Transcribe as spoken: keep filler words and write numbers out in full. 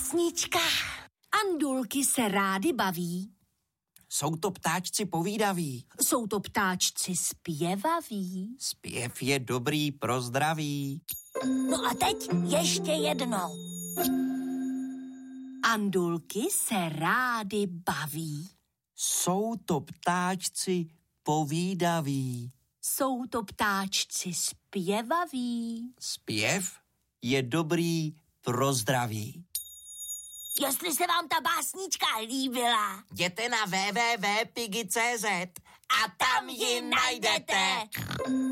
básnička. Andulky se rády baví. Jsou to ptáčci povídaví. Jsou to ptáčci zpěvaví. Zpěv je dobrý pro zdraví. No a teď ještě jednou. Andulky se rády baví. Jsou to ptáčci povídaví. Jsou to ptáčci zpěvaví. Zpěv je dobrý pro zdraví. Jestli se vám ta básnička líbila, Jděte na w w w tečka pigi tečka c z a tam ji najdete.